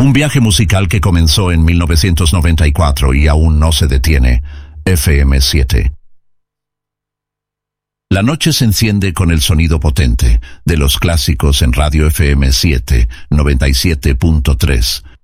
Un viaje musical que comenzó en 1994 y aún no se detiene. FM7. La noche se enciende con el sonido potente de los clásicos en Radio FM7 97.3.